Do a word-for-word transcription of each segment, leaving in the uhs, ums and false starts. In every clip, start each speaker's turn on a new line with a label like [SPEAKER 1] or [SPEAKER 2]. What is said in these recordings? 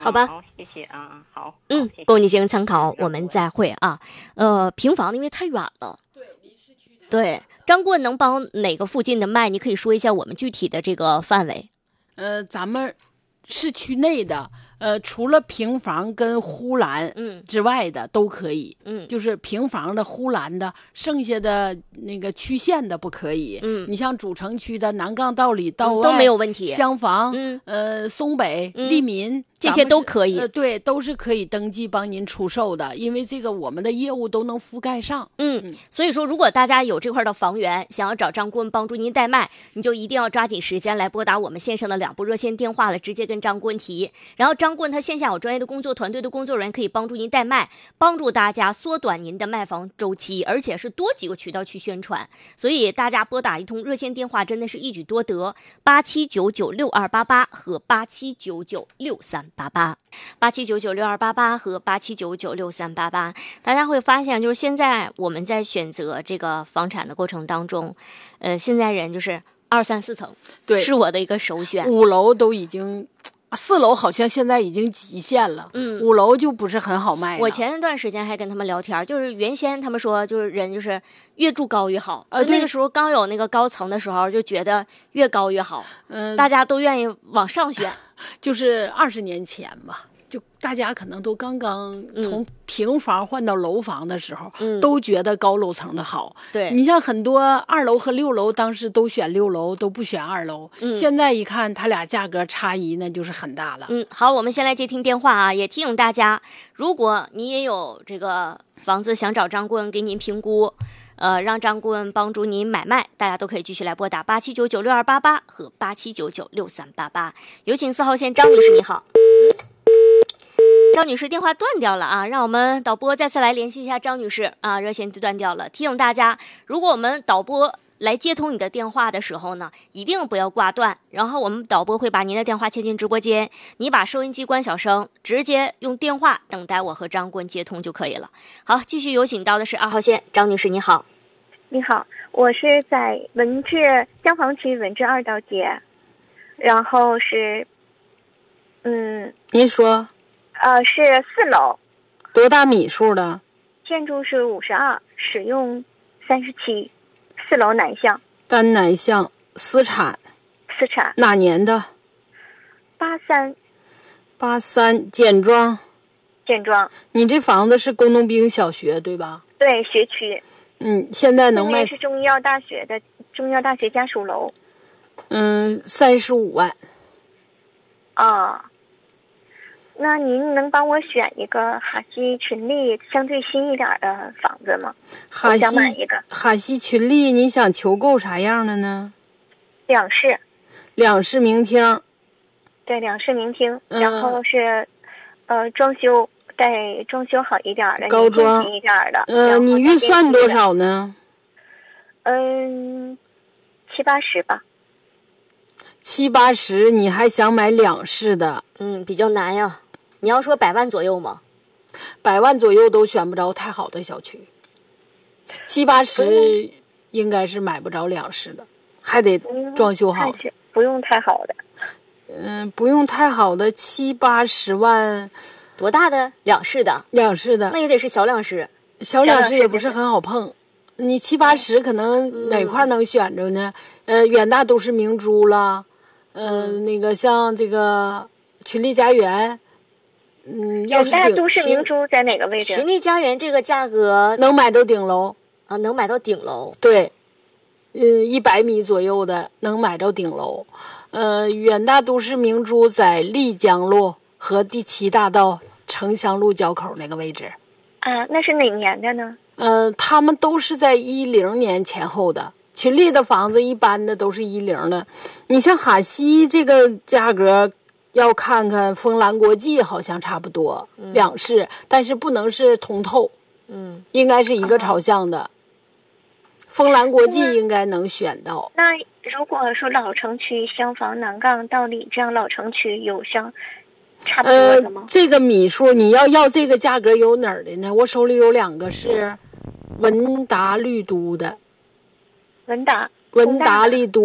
[SPEAKER 1] 好吧，
[SPEAKER 2] 好，谢谢啊，好，
[SPEAKER 1] 嗯，
[SPEAKER 2] 谢谢
[SPEAKER 1] 供你进行参考，我们再会啊。呃，平房因为太远了，
[SPEAKER 3] 对，离市区太远了。
[SPEAKER 1] 对，张顾问能帮哪个附近的卖？你可以说一下我们具体的这个范围。
[SPEAKER 3] 呃，咱们市区内的，呃，除了平房跟呼兰
[SPEAKER 1] 嗯
[SPEAKER 3] 之外的都可以，
[SPEAKER 1] 嗯
[SPEAKER 3] 就是平房的、呼兰的，剩下的那个区县的不可以。
[SPEAKER 1] 嗯
[SPEAKER 3] 你像主城区的南岗道里、道外、
[SPEAKER 1] 都没有问题。
[SPEAKER 3] 厢房，
[SPEAKER 1] 嗯
[SPEAKER 3] 呃，松北、
[SPEAKER 1] 嗯
[SPEAKER 3] 利民。
[SPEAKER 1] 这些都可以
[SPEAKER 3] 呃，对，都是可以登记帮您出售的，因为这个我们的业务都能覆盖上。
[SPEAKER 1] 嗯，所以说，如果大家有这块的房源，想要找张顾问帮助您代卖，你就一定要抓紧时间来拨打我们线上的两部热线电话了，直接跟张顾问提。然后张顾问他线下有专业的工作团队的工作人员可以帮助您代卖，帮助大家缩短您的卖房周期，而且是多几个渠道去宣传。所以大家拨打一通热线电话真的是一举多得，八七九九六二八八和八七九九六三八八。八七九九六二八八和八七九九六三八八，大家会发现，就是现在我们在选择这个房产的过程当中，呃，现在人就是二三四层，
[SPEAKER 3] 对，
[SPEAKER 1] 是我的一个首选。
[SPEAKER 3] 五楼都已经，四楼好像现在已经极限了，
[SPEAKER 1] 嗯，
[SPEAKER 3] 五楼就不是很好卖了。
[SPEAKER 1] 我前一段时间还跟他们聊天，就是原先他们说，就是人就是越住高越好，
[SPEAKER 3] 呃，
[SPEAKER 1] 那个时候刚有那个高层的时候，就觉得越高越好，
[SPEAKER 3] 嗯、呃，
[SPEAKER 1] 大家都愿意往上选。
[SPEAKER 3] 就是二十年前吧，就大家可能都刚刚从平房换到楼房的时候，
[SPEAKER 1] 嗯，
[SPEAKER 3] 都觉得高楼层的好。
[SPEAKER 1] 对，
[SPEAKER 3] 你像很多二楼和六楼，当时都选六楼，都不选二楼。
[SPEAKER 1] 嗯，
[SPEAKER 3] 现在一看，它俩价格差异那就是很大了。
[SPEAKER 1] 嗯，好，我们先来接听电话啊，也提醒大家，如果你也有这个房子想找张顾问给您评估。呃，让张顾问帮助您买卖，大家都可以继续来拨打八七九九六二八八和八七九九六三八八。有请四号线张女士，你好。张女士电话断掉了啊，让我们导播再次来联系一下张女士啊，热线就断掉了。提醒大家，如果我们导播来接通你的电话的时候呢，一定不要挂断，然后我们导播会把您的电话切进直播间，你把收音机关小声，直接用电话等待我和张顾问接通就可以了。好，继续有请到的是二号线张女士，你好。
[SPEAKER 4] 你好，我是在文治江房区文治二道街，然后是，嗯，
[SPEAKER 3] 您说，
[SPEAKER 4] 呃，是四楼，
[SPEAKER 3] 多大米数的？
[SPEAKER 4] 建筑是五十二，使用三十七，四楼南向，
[SPEAKER 3] 单南向，私产，
[SPEAKER 4] 私产，
[SPEAKER 3] 哪年的？
[SPEAKER 4] 八三，
[SPEAKER 3] 八三，简装，
[SPEAKER 4] 简装。
[SPEAKER 3] 你这房子是工农兵小学对吧？
[SPEAKER 4] 对，学区。
[SPEAKER 3] 嗯，现在能卖。
[SPEAKER 4] 是中医药大学的中医药大学家属楼。
[SPEAKER 3] 嗯，三十五万。
[SPEAKER 4] 啊，那您能帮我选一个哈西群力相对新一点的房子吗？
[SPEAKER 3] 哈西，
[SPEAKER 4] 我想买一个
[SPEAKER 3] 哈西群力，你想求购啥样的呢？
[SPEAKER 4] 两室。
[SPEAKER 3] 两室明厅。
[SPEAKER 4] 对，两室明厅，
[SPEAKER 3] 嗯、
[SPEAKER 4] 然后是，呃，装修。再装修好一点的，
[SPEAKER 3] 高装
[SPEAKER 4] 一点的。
[SPEAKER 3] 呃，你预算多少呢？
[SPEAKER 4] 嗯，七八十吧。
[SPEAKER 3] 七八十，你还想买两室的？
[SPEAKER 1] 嗯，比较难呀。你要说百万左右吗？
[SPEAKER 3] 百万左右都选不着太好的小区。七八十应该是买不着两室的，还得装修好的。
[SPEAKER 4] 不用太好的。
[SPEAKER 3] 嗯，不用太好的，七八十万。
[SPEAKER 1] 多大的？两室的。
[SPEAKER 3] 两室的，
[SPEAKER 1] 那也得是小两室。
[SPEAKER 3] 小两室也不是很好碰，你七八十可能哪块能选着呢？嗯、呃，远大都市明珠啦，呃，嗯，那个像这个群力家园，嗯，
[SPEAKER 4] 远大都市明珠在哪个位置？
[SPEAKER 1] 群力家园这个价格
[SPEAKER 3] 能买到顶楼
[SPEAKER 1] 啊，能买到顶楼。
[SPEAKER 3] 对，嗯，一百米左右的能买到顶楼。呃，远大都市明珠在丽江路和第七大道城乡路交口那个位置。
[SPEAKER 4] 啊，那是哪年的呢？
[SPEAKER 3] 呃，他们都是在一零年前后的。群力的房子一般的都是一零的。你像哈西这个价格，要看看丰兰国际好像差不多、嗯、两室，但是不能是通透，
[SPEAKER 1] 嗯，
[SPEAKER 3] 应该是一个朝向的。丰兰国际应该能选到。
[SPEAKER 4] 那如果说老城区厢房南岗道里这样老城区有像差不多的吗？
[SPEAKER 3] 呃，这个米数你要要这个价格有哪儿的呢？我手里有两个是文达绿都的。
[SPEAKER 4] 文达。
[SPEAKER 3] 文达绿都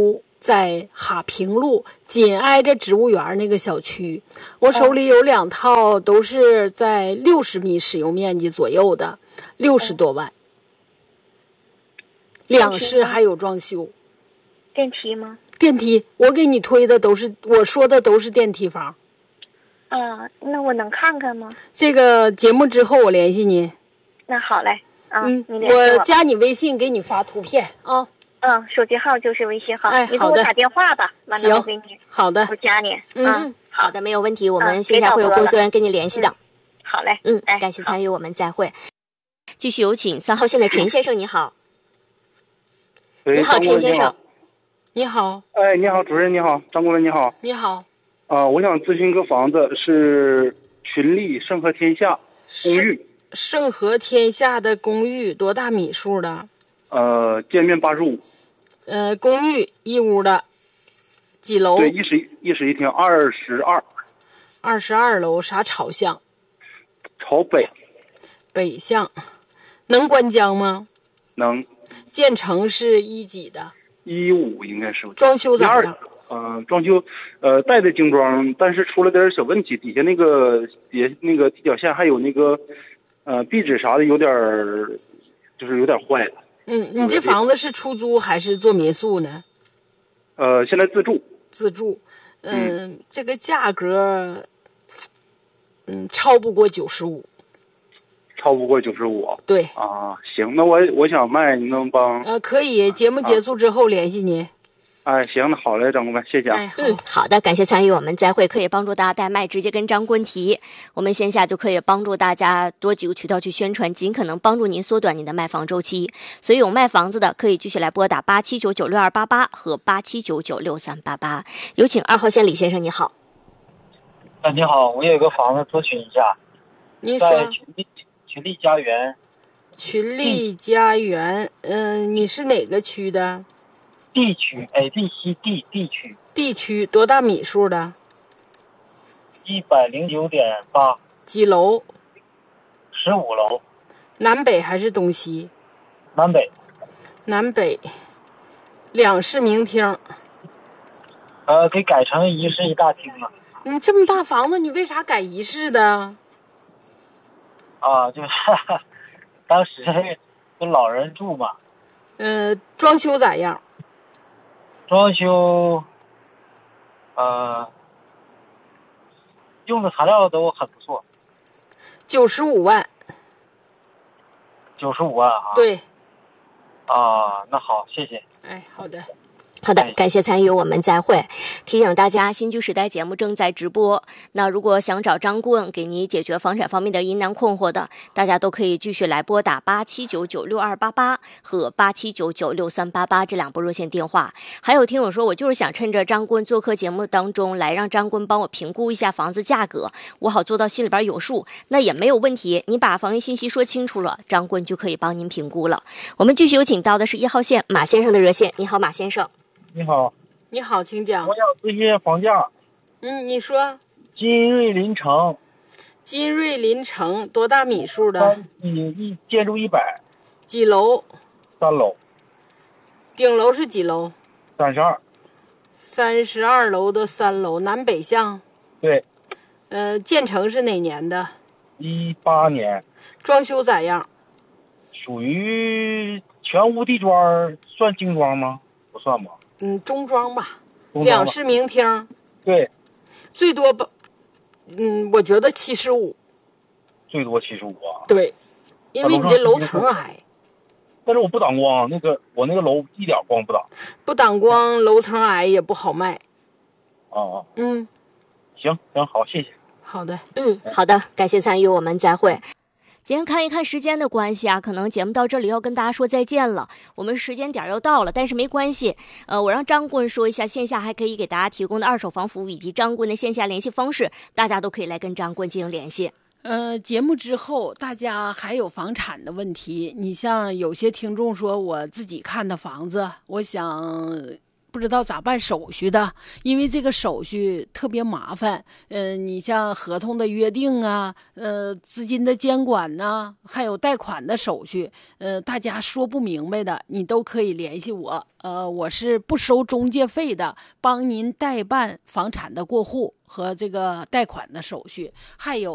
[SPEAKER 3] 在哈平路，紧挨着植物园那个小区。我手里有两套，都是在六十米使用面积左右的，六十多万。两室还有装修。
[SPEAKER 4] 电梯吗？
[SPEAKER 3] 电梯，我给你推的都是，我说的都是电梯房。
[SPEAKER 4] 啊，那我能看看吗？
[SPEAKER 3] 这个节目之后我联系你。
[SPEAKER 4] 那好嘞。啊，
[SPEAKER 3] 嗯，
[SPEAKER 4] 你联系我。
[SPEAKER 3] 我加你微信，给你发图片啊。
[SPEAKER 4] 嗯，手机号就是微信号。
[SPEAKER 3] 哎，
[SPEAKER 4] 你给我打电话吧，完了我给你。
[SPEAKER 3] 好的。
[SPEAKER 4] 我加你。
[SPEAKER 3] 嗯，
[SPEAKER 1] 嗯好的，没有问题。我们线下会有工作人员跟你联系的。
[SPEAKER 4] 嗯、好嘞。
[SPEAKER 1] 嗯，感谢参与，我们再会。继续有请三号线的陈先生，你好。你好，陈先生。
[SPEAKER 3] 你好。
[SPEAKER 2] 哎，你好，主任你好，张顾问你好。
[SPEAKER 3] 你好。
[SPEAKER 2] 啊、呃，我想咨询个房子，是群力盛和天下公寓。
[SPEAKER 3] 盛和天下的公寓多大米数的？
[SPEAKER 2] 呃，建面八十五。
[SPEAKER 3] 呃，公寓一屋的，几楼？
[SPEAKER 2] 对，一室一室一厅，二十二。
[SPEAKER 3] 二十二楼，啥朝向？
[SPEAKER 2] 朝北。
[SPEAKER 3] 北向。能关江吗？
[SPEAKER 2] 能。
[SPEAKER 3] 建成是一几的？
[SPEAKER 2] 一五应该是。
[SPEAKER 3] 装修咋样？
[SPEAKER 2] 呃，装修，呃，带的精装，但是出了点小问题，底下那个底下那个地脚线还有那个，呃，壁纸啥的有点儿，就是有点坏了。
[SPEAKER 3] 嗯，你这房子是出租还是做民宿呢？
[SPEAKER 2] 呃，现在自住。
[SPEAKER 3] 自住，嗯，嗯这个价格，嗯，超不过九十五。
[SPEAKER 2] 超不过九十五。
[SPEAKER 3] 对。
[SPEAKER 2] 啊，行，那我我想卖，你能帮？
[SPEAKER 3] 呃，可以，节目结束之后联系您。啊
[SPEAKER 2] 哎，行，那好嘞，张顾问，谢谢啊。
[SPEAKER 3] 哎、
[SPEAKER 1] 嗯，好的，感谢参与，我们再会。可以帮助大家带卖，直接跟张顾问提，我们线下就可以帮助大家多几个渠道去宣传，尽可能帮助您缩短您的卖房周期。所以有卖房子的可以继续来拨打八七九九六二八八和八七九九六三八八。有请二号线李先生，你好。
[SPEAKER 5] 啊，你好，我有个房子咨询一下。
[SPEAKER 3] 您说。
[SPEAKER 5] 在群力群力家园。
[SPEAKER 3] 群力家园，嗯、呃，你是哪个区的
[SPEAKER 5] ？D 区 A B C D D 区。
[SPEAKER 3] D 区多大米数的？
[SPEAKER 5] 一百零九点八。
[SPEAKER 3] 几楼？
[SPEAKER 5] 十五楼。
[SPEAKER 3] 南北还是东西？
[SPEAKER 5] 南北。
[SPEAKER 3] 南北。两室明厅。
[SPEAKER 5] 呃，给改成一室一大厅了。
[SPEAKER 3] 你这么大房子，你为啥改一室的？
[SPEAKER 5] 啊，就是当时跟老人住嘛。
[SPEAKER 3] 呃，装修咋样？
[SPEAKER 5] 装修，呃，用的材料都很不错。
[SPEAKER 3] 九十五万。
[SPEAKER 5] 九十五万啊？
[SPEAKER 3] 对。
[SPEAKER 5] 啊，那好，谢谢。
[SPEAKER 3] 哎，好的。
[SPEAKER 1] 好的，感谢参与，我们再会。提醒大家，新居时代节目正在直播。那如果想找张顾问给你解决房产方面的疑难困惑的，大家都可以继续来拨打八七九九六二八八和八七九九六三八八这两部热线电话。还有听友说，我就是想趁着张顾问做客节目当中来让张顾问帮我评估一下房子价格，我好做到心里边有数。那也没有问题，你把房源信息说清楚了，张顾问就可以帮您评估了。我们继续有请到的是一号线马先生的热线。你好，马先生。
[SPEAKER 5] 你好。
[SPEAKER 3] 你好，请讲。
[SPEAKER 5] 我想咨询房价。
[SPEAKER 3] 嗯，你说。
[SPEAKER 5] 金瑞林城。
[SPEAKER 3] 金瑞林城多大米数的？
[SPEAKER 5] 一一建筑一百。
[SPEAKER 3] 几楼？
[SPEAKER 5] 三楼。
[SPEAKER 3] 顶楼是几楼？
[SPEAKER 5] 三十二。
[SPEAKER 3] 三十二楼的三楼，南北向。
[SPEAKER 5] 对。
[SPEAKER 3] 呃，建成是哪年的？
[SPEAKER 5] 一八年。
[SPEAKER 3] 装修咋样？
[SPEAKER 5] 属于全屋地砖，算精装吗？不算吧。
[SPEAKER 3] 嗯，中装吧。
[SPEAKER 5] 中装吧。
[SPEAKER 3] 两室明厅。
[SPEAKER 5] 对。
[SPEAKER 3] 最多吧，嗯，我觉得七十五。
[SPEAKER 5] 最多七十五啊。
[SPEAKER 3] 对，因为你这楼层矮。
[SPEAKER 5] 但是我不挡光，那个我那个楼一点光不挡。
[SPEAKER 3] 不挡光，楼层矮也不好卖。
[SPEAKER 5] 哦、啊、
[SPEAKER 3] 嗯。
[SPEAKER 5] 行行好，谢谢。
[SPEAKER 3] 好的。
[SPEAKER 1] 嗯，好的，感谢参与，我们再会。今天看一看时间的关系啊，可能节目到这里要跟大家说再见了，我们时间点又到了，但是没关系，呃，我让张顾问说一下线下还可以给大家提供的二手房服务以及张顾问的线下联系方式，大家都可以来跟张顾问进行联系。
[SPEAKER 3] 呃，节目之后大家还有房产的问题，你像有些听众说我自己看的房子，我想不知道咋办手续的，因为这个手续特别麻烦。呃，你像合同的约定啊，呃，资金的监管呐、啊，还有贷款的手续，呃，大家说不明白的，你都可以联系我。呃，我是不收中介费的，帮您代办房产的过户和这个贷款的手续，还有。